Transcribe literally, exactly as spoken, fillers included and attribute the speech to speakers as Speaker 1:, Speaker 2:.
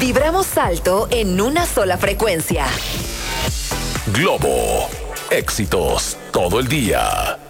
Speaker 1: Vibramos alto en una sola frecuencia.
Speaker 2: Globo. Éxitos todo el día.